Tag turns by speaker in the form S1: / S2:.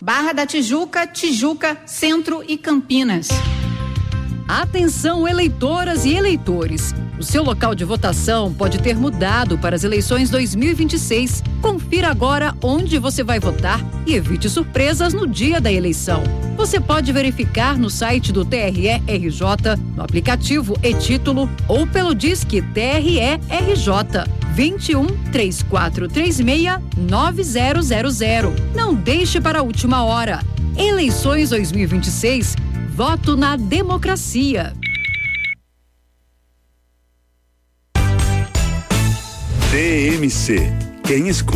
S1: Barra da Tijuca, Tijuca, Centro e Campinas.
S2: Atenção, eleitoras e eleitores. O seu local de votação pode ter mudado para as eleições 2026. Confira agora onde você vai votar e evite surpresas no dia da eleição. Você pode verificar no site do TRE-RJ, no aplicativo e-Título ou pelo Disque TRE-RJ 21 3436 9000. Não deixe para a última hora. Eleições 2026. Voto na democracia.
S3: TMC. Quem escuta